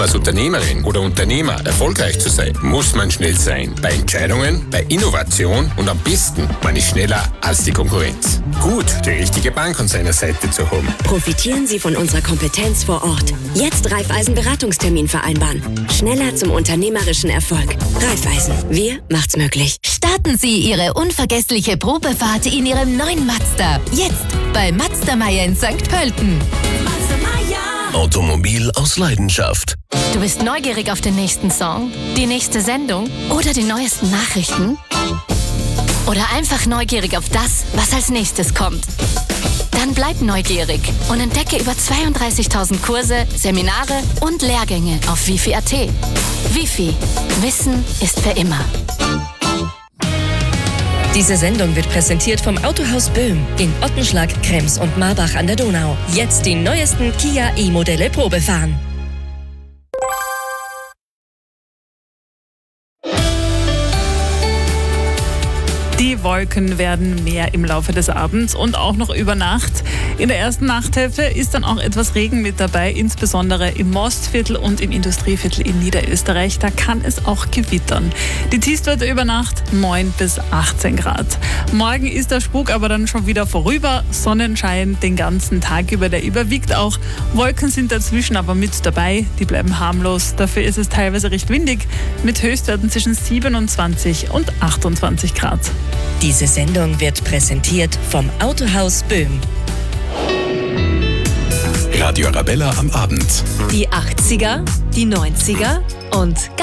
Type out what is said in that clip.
als Unternehmerin oder Unternehmer erfolgreich zu sein, muss man schnell sein. Bei Entscheidungen, bei Innovation und am besten, man ist schneller als die Konkurrenz. Gut, die richtige Bank an seiner Seite zu haben. Profitieren Sie von unserer Kompetenz vor Ort. Jetzt Raiffeisen-Beratungstermin vereinbaren. Schneller zum unternehmerischen Erfolg. Raiffeisen, wir macht's möglich. Starten Sie Ihre unvergessliche Probefahrt in Ihrem neuen Mazda. Jetzt bei Mazda Meier in St. Pölten. Automobil aus Leidenschaft. Du bist neugierig auf den nächsten Song, die nächste Sendung oder die neuesten Nachrichten? Oder einfach neugierig auf das, was als nächstes kommt? Dann bleib neugierig und entdecke über 32.000 Kurse, Seminare und Lehrgänge auf wifi.at. Wifi. Wissen ist für immer. Diese Sendung wird präsentiert vom Autohaus Böhm in Ottenschlag, Krems und Marbach an der Donau. Jetzt die neuesten Kia E-Modelle Probefahren. Die Wolken werden mehr im Laufe des Abends und auch noch über Nacht. In der ersten Nachthälfte ist dann auch etwas Regen mit dabei, insbesondere im Mostviertel und im Industrieviertel in Niederösterreich. Da kann es auch gewittern. Die Tiefstwerte über Nacht 9 bis 18 Grad. Morgen ist der Spuk aber dann schon wieder vorüber. Sonnenschein den ganzen Tag über, der überwiegt auch. Wolken sind dazwischen aber mit dabei. Die bleiben harmlos. Dafür ist es teilweise recht windig mit Höchstwerten zwischen 27 und 28 Grad. Diese Sendung wird präsentiert vom Autohaus Böhm. Radio Arabella am Abend. Die 80er, die 90er und